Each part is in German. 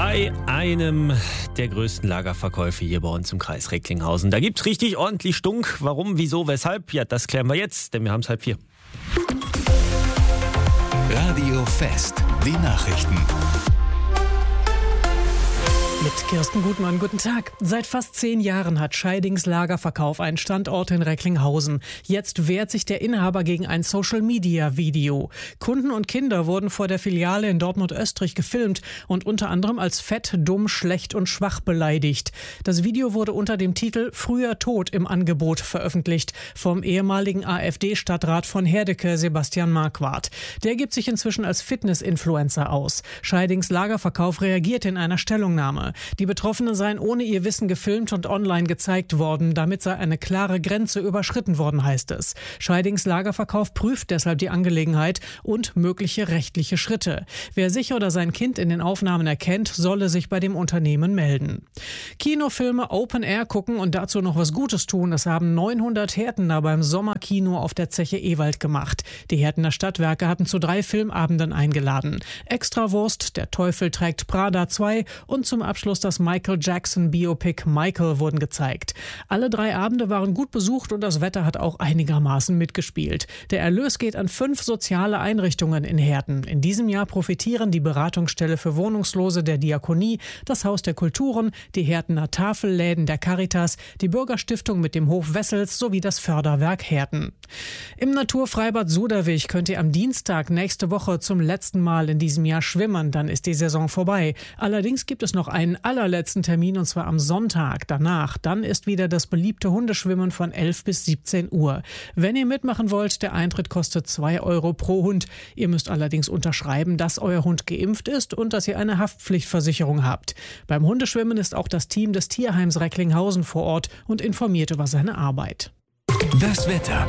bei einem der größten Lagerverkäufe hier bei uns im Kreis Recklinghausen. Da gibt's richtig ordentlich Stunk. Warum, wieso, weshalb? Ja, das klären wir jetzt, denn wir haben es 3:30. Radio Fest, die Nachrichten. Mit Kirsten Gutmann, guten Tag. Seit fast 10 Jahren hat Scheidings Lagerverkauf einen Standort in Recklinghausen. Jetzt wehrt sich der Inhaber gegen ein Social-Media-Video. Kunden und Kinder wurden vor der Filiale in Dortmund-Österreich gefilmt und unter anderem als fett, dumm, schlecht und schwach beleidigt. Das Video wurde unter dem Titel »Früher Tod« im Angebot veröffentlicht vom ehemaligen AfD-Stadtrat von Herdecke, Sebastian Marquardt. Der gibt sich inzwischen als Fitness-Influencer aus. Scheidings Lagerverkauf reagiert in einer Stellungnahme. Die Betroffenen seien ohne ihr Wissen gefilmt und online gezeigt worden. Damit sei eine klare Grenze überschritten worden, heißt es. Scheidings Lagerverkauf prüft deshalb die Angelegenheit und mögliche rechtliche Schritte. Wer sich oder sein Kind in den Aufnahmen erkennt, solle sich bei dem Unternehmen melden. Kinofilme Open Air gucken und dazu noch was Gutes tun, das haben 900 Hertener beim Sommerkino auf der Zeche Ewald gemacht. Die Hertener Stadtwerke hatten zu 3 Filmabenden eingeladen. Extrawurst, Der Teufel trägt Prada 2 und zum Abschluss das Michael Jackson Biopic Michael wurden gezeigt. Alle 3 Abende waren gut besucht und das Wetter hat auch einigermaßen mitgespielt. Der Erlös geht an 5 soziale Einrichtungen in Herten. In diesem Jahr profitieren die Beratungsstelle für Wohnungslose der Diakonie, das Haus der Kulturen, die Hertener Tafelläden der Caritas, die Bürgerstiftung mit dem Hof Wessels sowie das Förderwerk Herten. Im Naturfreibad Suderwig könnt ihr am Dienstag nächste Woche zum letzten Mal in diesem Jahr schwimmen, dann ist die Saison vorbei. Allerdings gibt es noch einen allerletzten Termin und zwar am Sonntag danach. Dann ist wieder das beliebte Hundeschwimmen von 11 bis 17 Uhr. Wenn ihr mitmachen wollt, der Eintritt kostet 2 Euro pro Hund. Ihr müsst allerdings unterschreiben, dass euer Hund geimpft ist und dass ihr eine Haftpflichtversicherung habt. Beim Hundeschwimmen ist auch das Team des Tierheims Recklinghausen vor Ort und informiert über seine Arbeit. Das Wetter.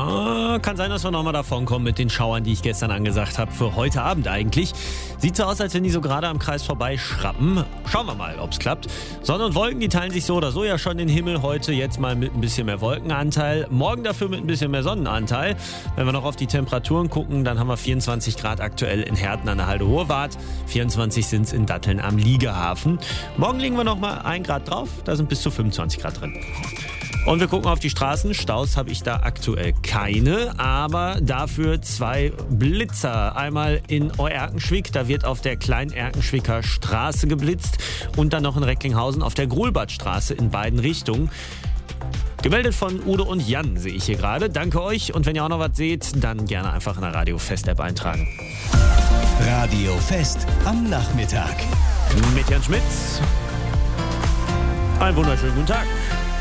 Kann sein, dass wir nochmal davon kommen mit den Schauern, die ich gestern angesagt habe. Für heute Abend eigentlich. Sieht so aus, als wenn die so gerade am Kreis vorbei schrappen. Schauen wir mal, ob es klappt. Sonne und Wolken, die teilen sich so oder so ja schon den Himmel. Heute jetzt mal mit ein bisschen mehr Wolkenanteil. Morgen dafür mit ein bisschen mehr Sonnenanteil. Wenn wir noch auf die Temperaturen gucken, dann haben wir 24 Grad aktuell in Herten an der Halde Hohewart. 24 sind es in Datteln am Liegehafen. Morgen legen wir nochmal 1 Grad drauf. Da sind bis zu 25 Grad drin. Und wir gucken auf die Straßen. Staus habe ich da aktuell keine, aber dafür 2 Blitzer. Einmal in Oerkenschwick, da wird auf der Klein-Erkenschwicker Straße geblitzt und dann noch in Recklinghausen auf der Grulbadstraße in beiden Richtungen. Gemeldet von Udo und Jan sehe ich hier gerade. Danke euch und wenn ihr auch noch was seht, dann gerne einfach in der Radio Fest App eintragen. Radio Fest am Nachmittag. Mit Jan Schmitz. Einen wunderschönen guten Tag.